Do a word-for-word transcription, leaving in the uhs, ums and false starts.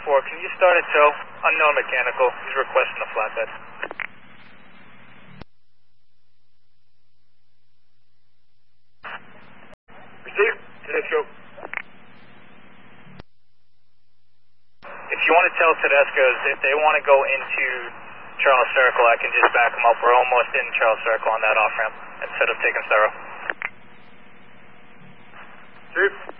four, can you start at tow? Unknown mechanical, he's requesting a flatbed. Receive. Let's go. If you want to tell Tedesco's, if they want to go into Charles Circle, I can just back them up. We're almost in Charles Circle on that off-ramp instead of taking Thorough. Chief.